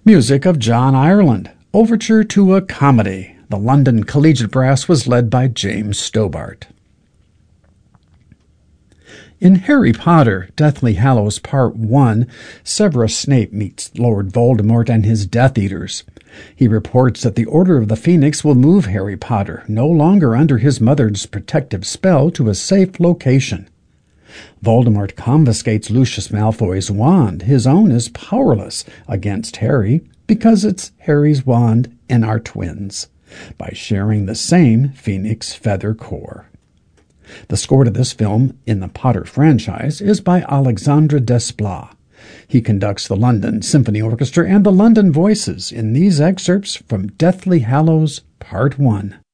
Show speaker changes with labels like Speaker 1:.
Speaker 1: Music of John Ireland, Overture to a Comedy. The London Collegiate Brass was led by James Stobart. In Harry Potter, Deathly Hallows Part 1, Severus Snape meets Lord Voldemort and his Death Eaters. He reports that the Order of the Phoenix will move Harry Potter, no longer under his mother's protective spell, to a safe location. Voldemort confiscates Lucius Malfoy's wand. His own is powerless against Harry because it's Harry's wand and are twins, by sharing the same Phoenix feather core. The score to this film in the Potter franchise is by Alexandre Desplat. He conducts the London Symphony Orchestra and the London Voices in these excerpts from Deathly Hallows Part 1.